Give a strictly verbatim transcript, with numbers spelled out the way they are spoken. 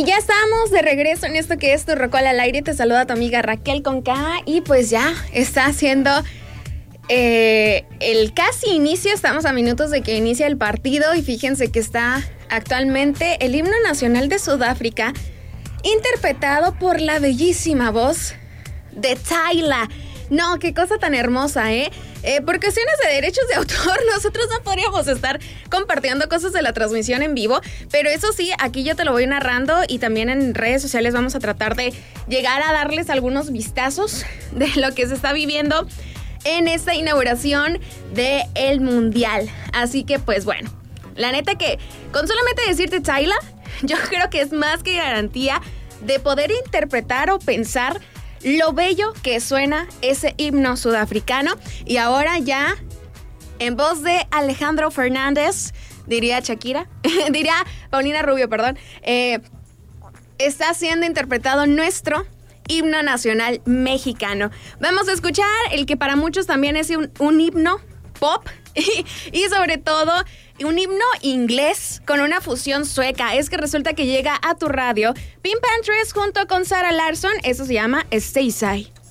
Y ya estamos de regreso en esto que es Tu Rocola al Aire. Te saluda tu amiga Raquel con K. Y pues ya está haciendo eh, el casi inicio. Estamos a minutos de que inicie el partido. Y fíjense que está actualmente el himno nacional de Sudáfrica, interpretado por la bellísima voz de Tyla. No, qué cosa tan hermosa, ¿eh? Eh, por cuestiones de derechos de autor, nosotros no podríamos estar compartiendo cosas de la transmisión en vivo, pero eso sí, aquí yo te lo voy narrando y también en redes sociales vamos a tratar de llegar a darles algunos vistazos de lo que se está viviendo en esta inauguración del Mundial. Así que, pues bueno, la neta que con solamente decirte Tyla, yo creo que es más que garantía de poder interpretar o pensar lo bello que suena ese himno sudafricano. Y ahora ya en voz de Alejandro Fernández, diría Shakira, diría Paulina Rubio, perdón, eh, está siendo interpretado nuestro himno nacional mexicano. Vamos a escuchar el que para muchos también es un, un himno pop y, y sobre todo un himno inglés con una fusión sueca. Es que resulta que llega a tu radio Pink Panthers junto con Sarah Larsson. Eso se llama Stay Side.